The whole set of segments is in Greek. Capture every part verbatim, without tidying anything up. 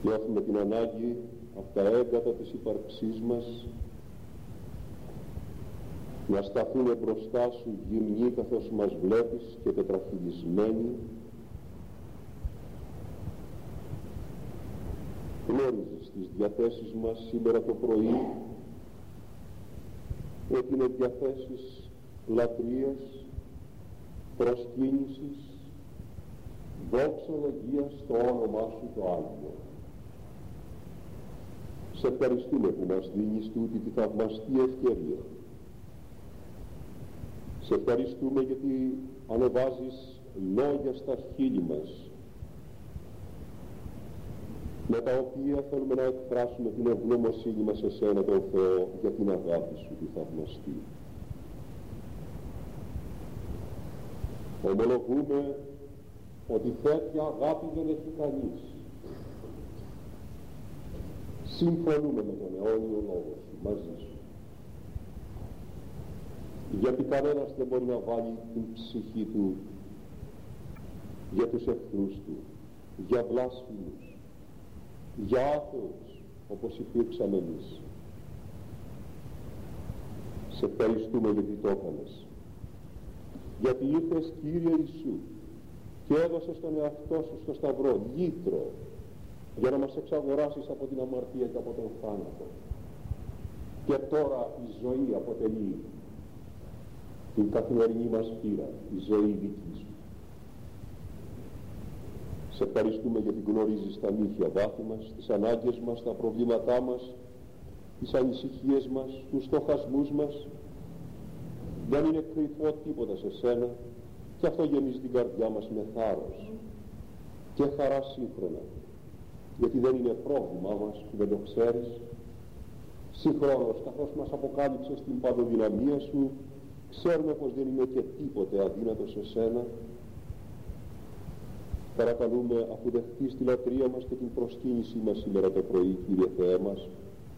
Νιώθουμε την ανάγκη από τα έγκατα της ύπαρξής μας να σταθούμε μπροστά σου γυμνοί καθώς μας βλέπεις και τετραχυλισμένοι. Γνώριζες τις διαθέσεις μας σήμερα το πρωί ότι είναι διαθέσεις λατρείας, προσκύνησης, δόξολογίας στο όνομά σου το Άγιο. Σε ευχαριστούμε που μας δίνεις τούτη τη θαυμαστή ευκαιρία. Σε ευχαριστούμε γιατί ανεβάζεις λόγια στα χείλη μας με τα οποία θέλουμε να εκφράσουμε την ευγνωμοσύνη μας σε σένα τον Θεό για την αγάπη σου τη θαυμαστή. Ομολογούμε ότι τέτοια αγάπη δεν έχει κανείς. Συμφωνούμε με τον αιώνιο λόγο σου μαζί σου, γιατί κανένας δεν μπορεί να βάλει την ψυχή του για τους εχθρούς του, για βλάσφημους, για άθεους όπως υπήρξαμε εμείς. Σε ευχαριστούμε γιατί το έκανες, γιατί ήρθες Κύριε Ιησού και έδωσες τον εαυτό σου στο σταυρό λύτρο για να μας εξαγοράσεις από την αμαρτία και από τον θάνατο. Και τώρα η ζωή αποτελεί την καθημερινή μας πείρα, η ζωή δική σου. Σε ευχαριστούμε γιατί γνωρίζεις τα νύχια βάθη μας, τις ανάγκες μας, τα προβλήματά μας, τις ανησυχίες μας, τους στοχασμούς μας. Δεν είναι κρυφό τίποτα σε σένα και αυτό γεμίζει την καρδιά μας με θάρρος και χαρά σύγχρονα, γιατί δεν είναι πρόβλημά μας που δεν το ξέρεις. Συγχρόνως καθώς μας αποκάλυψες την παντοδυναμία σου, ξέρουμε πως δεν είναι και τίποτε αδύνατο σε σένα. Παρακαλούμε, αφού δεχτείς τη λατρεία μας και την προσκύνησή μας σήμερα το πρωί, Κύριε Θεέ μας,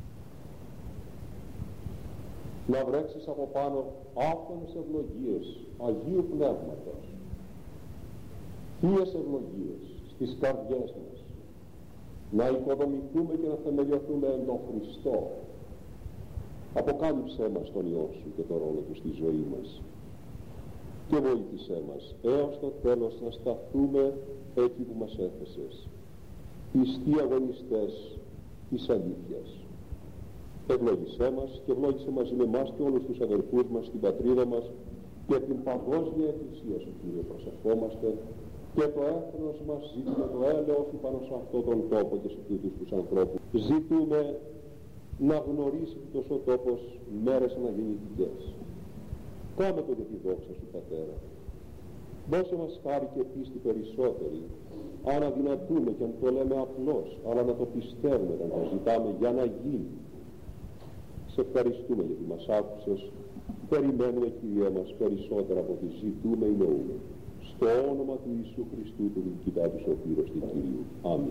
να βρέξεις από πάνω άφθονες ευλογίες Αγίου Πνεύματος, θείες ευλογίες στις καρδιές μας, να οικοδομηθούμε και να θεμελιωθούμε εν τον Χριστό. Αποκάλυψέ μας τον Υιό σου και τον ρόλο του στη ζωή μας και βοήθησέ μας έως το τέλος να σταθούμε εκεί που μας έθεσες, πιστοί αγωνιστές της αλήθειας. Ευλόγησέ μας και ευλόγησέ μαζί με εμάς και όλους τους αδερφούς μας στην πατρίδα μας και την παγκόσμια εκκλησία σου, Κύριε, προσευχόμαστε, και το έθνος μας ζήτουμε το έλεος σου πάνω σε αυτόν τον τόπο και σε αυτούς τους ανθρώπους. Ζητούμε να γνωρίσει τόσο ο τόπος μέρες αναγεννητικές. Κάμε το για τη δόξα σου, Πατέρα. Δώσε μας χάρη και πίστη περισσότερη, αν αδυνατούμε και αν το λέμε απλώς, αλλά να το πιστεύουμε, να το ζητάμε για να γίνει. Σε ευχαριστούμε γιατί μας άκουσες. Περιμένουμε, Κύριε μας, περισσότερα από ό,τι ζητούμε ή νοούμε. Στο όνομα του Ιησού Χριστού, του Νικητά του Σωτήρος του Κυρίου. Αμήν.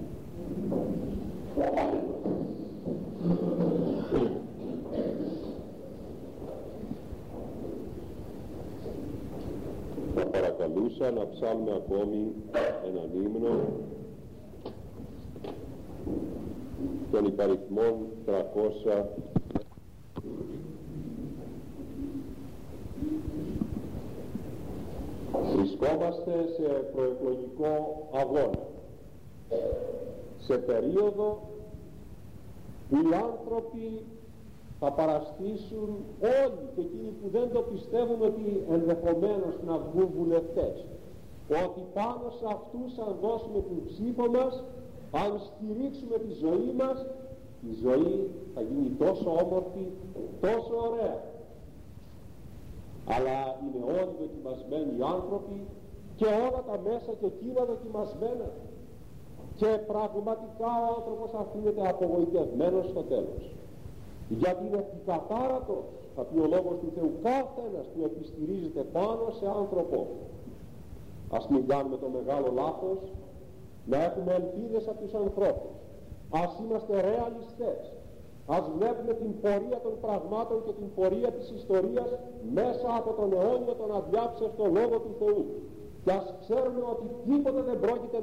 Θα παρακαλούσα να ψάλουμε ακόμη έναν ύμνο των υπαριθμών τριακόσια. Βρισκόμαστε σε προεκλογικό αγώνα, σε περίοδο που οι άνθρωποι θα παραστήσουν όλοι και εκείνοι που δεν το πιστεύουν ότι ενδεχομένως να βγουν βουλευτές, ότι πάνω σε αυτούς αν δώσουμε την ψήφο μας, αν στηρίξουμε τη ζωή μας, η ζωή θα γίνει τόσο όμορφη, τόσο ωραία. Αλλά είναι όλοι δοκιμασμένοι άνθρωποι και όλα τα μέσα και εκείνα δοκιμασμένα, και πραγματικά ο άνθρωπος αφήνεται απογοητευμένος στο τέλος, γιατί είναι επικατάρατος, θα πει ο λόγος του Θεού, κάθε ένας που επιστηρίζεται πάνω σε άνθρωπο. Ας μην κάνουμε το μεγάλο λάθος να έχουμε ελπίδες από τους ανθρώπους. Ας είμαστε ρεαλιστές. Ας βλέπουμε την πορεία των πραγμάτων και την πορεία της ιστορίας μέσα από τον αιώνιο, τον αδιάψευτο λόγο του Θεού, και ας ξέρουμε ότι τίποτε δεν πρόκειται